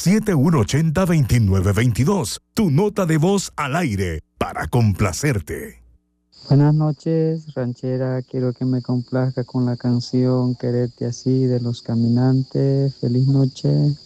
809-780-2922. Tu nota de voz al aire para complacerte. Buenas noches, ranchera. Quiero que me complazca con la canción Quererte así de Los Caminantes. Feliz noche.